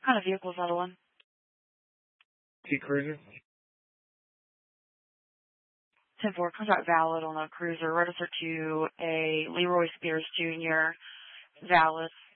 kind of vehicle is that one? T Cruiser. 10-4, contract valid on a cruiser, registered to a Leroy Spears Jr., valid